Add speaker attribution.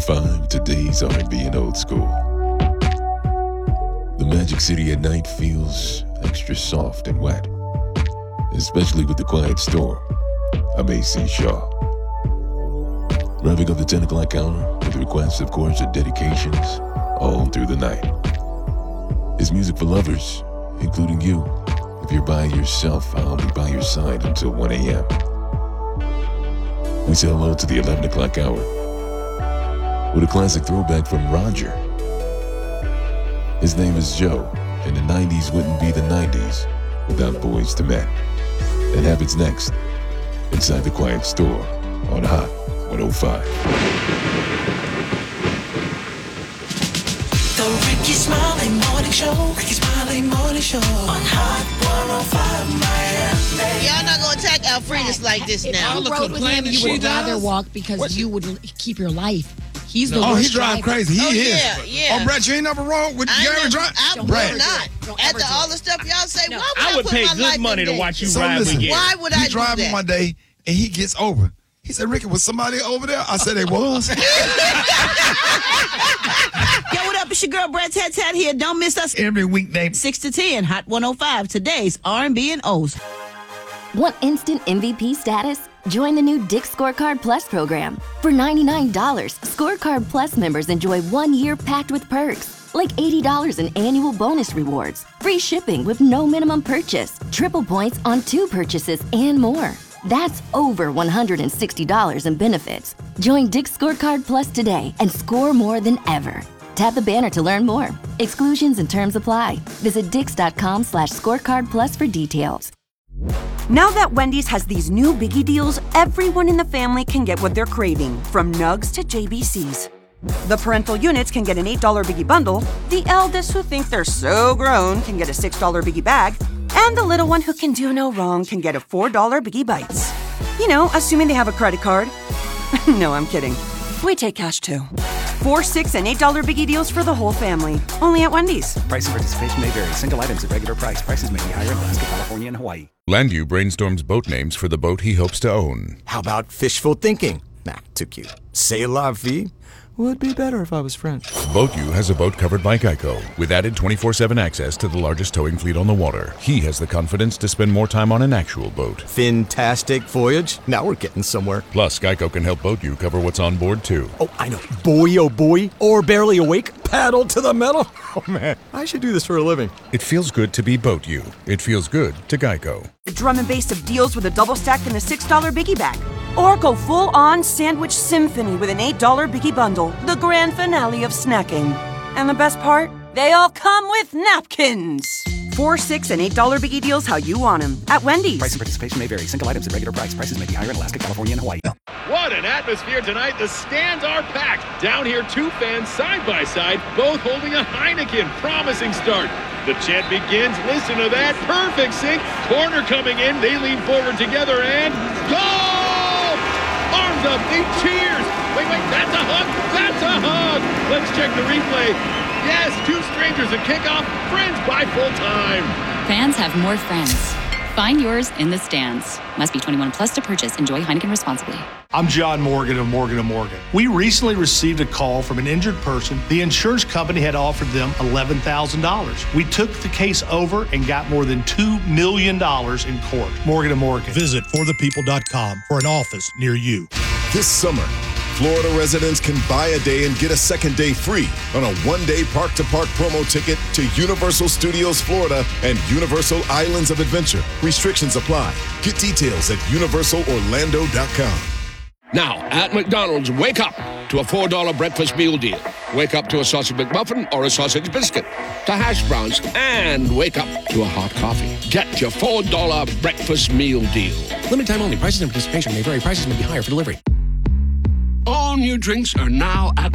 Speaker 1: 105, today's R&B and old school. The Magic City at night feels extra soft and wet, especially with the quiet storm. I'm A.C. Shaw. Wrapping up the 10 o'clock hour with requests, of course, and dedications all through the night. It's music for lovers, including you. If you're by yourself, I'll be by your side until 1 a.m. We say hello to the 11 o'clock hour with a classic throwback from Roger. His name is Joe, and the 90s wouldn't be the 90s without Boyz II Men. That happens next, inside the Quiet Store on Hot 105.
Speaker 2: The Ricky Smiley Morning Show. Ricky Smiley Morning Show on Hot 105 Miami.
Speaker 3: Y'all not gonna attack Alfredus like this now.
Speaker 4: If you rode with him, you would rather walk because you would keep your life. He's the
Speaker 5: Oh,
Speaker 4: worst
Speaker 5: he drive
Speaker 4: driver.
Speaker 5: crazy. He is.
Speaker 3: Yeah.
Speaker 5: Oh, Brett, you ain't never rode with Gary drive?
Speaker 3: I'm
Speaker 5: Brett.
Speaker 3: not.
Speaker 4: Don't ever
Speaker 3: After
Speaker 4: do
Speaker 3: all
Speaker 4: it.
Speaker 3: the stuff y'all say,
Speaker 4: No.
Speaker 3: why would
Speaker 6: I would
Speaker 3: put
Speaker 6: pay
Speaker 3: my
Speaker 6: good
Speaker 3: life
Speaker 6: money
Speaker 3: in
Speaker 6: to
Speaker 3: danger?
Speaker 6: watch you
Speaker 5: So
Speaker 6: ride
Speaker 5: listen,
Speaker 6: with Gary.
Speaker 3: Why would I
Speaker 5: He
Speaker 3: do
Speaker 5: driving
Speaker 3: that?
Speaker 5: one day, and he gets over. He said, Ricky, was somebody over there? I said, they was.
Speaker 7: Yo, what up? It's your girl, Brett Tat here. Don't miss us
Speaker 5: Every weekday.
Speaker 7: 6 to 10, Hot 105, today's R&B and O's.
Speaker 8: Want instant MVP status? Join the new Dick's Scorecard Plus program. For $99, Scorecard Plus members enjoy 1 year packed with perks, like $80 in annual bonus rewards, free shipping with no minimum purchase, triple points on 2 purchases, and more. That's over $160 in benefits. Join Dick's Scorecard Plus today and score more than ever. Tap the banner to learn more. Exclusions and terms apply. Visit dix.com/scorecard plus for details.
Speaker 9: Now that Wendy's has these new biggie deals, everyone in the family can get what they're craving, from nugs to JBCs. The parental units can get an $8 biggie bundle, the eldest who think they're so grown can get a $6 biggie bag, and the little one who can do no wrong can get a $4 biggie bites. You know, assuming they have a credit card. No, I'm kidding. We take cash too. 4, 6, and $8 biggie deals for the whole family. Only at Wendy's.
Speaker 10: Price and participation may vary. Single items at regular price. Prices may be higher in Alaska, California, and Hawaii.
Speaker 11: Landu brainstorms boat names for the boat he hopes to own.
Speaker 12: How about fishful thinking? Nah, too cute. C'est la vie would be better if I was French.
Speaker 11: BoatU has a boat covered by Geico, with added 24/7 access to the largest towing fleet on the water. He has the confidence to spend more time on an actual boat.
Speaker 12: Fantastic voyage. Now we're getting somewhere.
Speaker 11: Plus, Geico can help BoatU cover what's on board, too.
Speaker 12: Oh, I know. Boy, oh boy. Or barely awake. Paddle to the metal. Oh, man. I should do this for a living.
Speaker 11: It feels good to be BoatU. It feels good to Geico.
Speaker 9: A drum and bass of deals with a double stack and a $6 biggie bag. Or go full-on sandwich symphony with an $8 biggie bundle. The grand finale of snacking. And the best part? They all come with napkins. 4, 6, and $8 biggie deals how you want them. At Wendy's.
Speaker 10: Price and participation may vary. Single items at regular price. Prices may be higher in Alaska, California, and Hawaii.
Speaker 6: What an atmosphere tonight. The stands are packed. Down here, 2 fans side by side, both holding a Heineken. Promising start. The chant begins. Listen to that. Perfect sync. Corner coming in. They lean forward together and goal! Arms up. They cheers. Wait. That's a hug. That's a hug. Let's check the replay. Yes, 2 strangers at kickoff. Friends by full time.
Speaker 13: Fans have more friends. Find yours in the stands. Must be 21 plus to purchase. Enjoy Heineken responsibly.
Speaker 14: I'm John Morgan of Morgan & Morgan. We recently received a call from an injured person. The insurance company had offered them $11,000. We took the case over and got more than $2 million in court. Morgan & Morgan.
Speaker 15: Visit forthepeople.com for an office near you.
Speaker 16: This summer, Florida residents can buy a day and get a second day free on a one-day park-to-park promo ticket to Universal Studios Florida and Universal Islands of Adventure. Restrictions apply. Get details at universalorlando.com.
Speaker 17: Now, at McDonald's, wake up to a $4 breakfast meal deal. Wake up to a sausage McMuffin or a sausage biscuit, to hash browns, and wake up to a hot coffee. Get your $4 breakfast meal deal.
Speaker 18: Limited time only. Prices and participation may vary. Prices may be higher for delivery.
Speaker 17: All new drinks are now at